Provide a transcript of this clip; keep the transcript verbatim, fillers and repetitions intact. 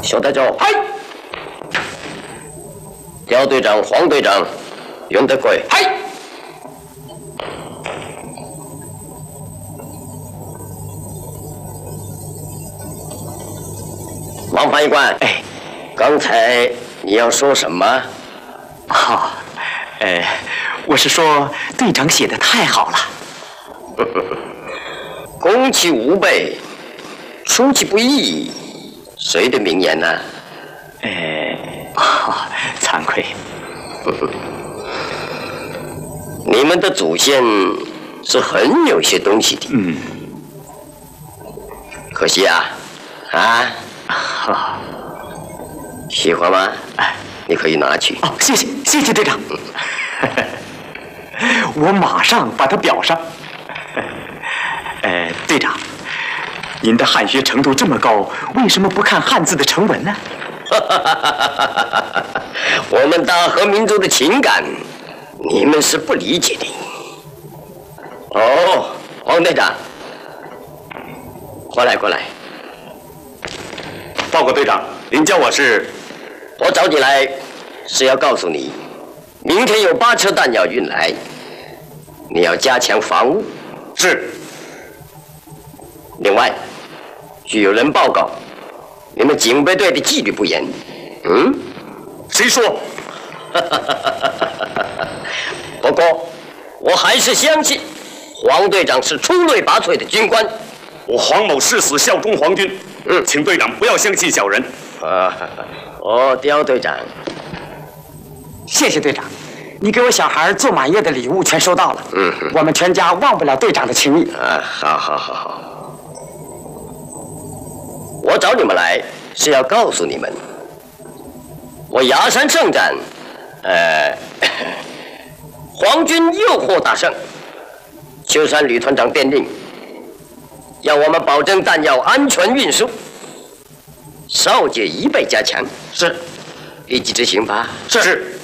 小队长， 嗨， 刁队长、黄队长，袁德贵， 嗨。 王翻译官， 哎， 刚才你要说什么？ 好、哦，呃，我是说队长写的太好了。 攻其无备，出其不意，谁的名言呢？ 呃，哦，惭愧。 你们的祖先是很有些东西的。 嗯。 可惜啊，啊。 好， 喜欢吗？ 哎， 你可以拿去。 哦，谢谢，谢谢队长。我马上把它裱上。呃，队长，您的汉学程度这么高，为什么不看汉字的成文呢？ 我们大和民族的情感，你们是不理解的。哦，黄队长，过来，过来。 报告队长，您叫我是？ 我找你来是要告诉你，明天有八车弹药运来，你要加强防务。 是。 另外，据有人报告，你们警备队的纪律不严。嗯？ 谁说？ 不过，我还是相信黄队长是出类拔萃的军官。 我黄某誓死效忠皇军。嗯，请队长不要相信小人。 啊，哦，刁队长， 谢谢队长，你给我小孩做满月的礼物全收到了。 嗯， 我们全家忘不了队长的情谊。 啊，好好好好。我找你们来是要告诉你们，我崖山圣战，呃，皇军又获大胜。秋山吕团长电令，要我们保证弹药安全运输，哨戒一倍加强。 是， 立即执行吧。 是。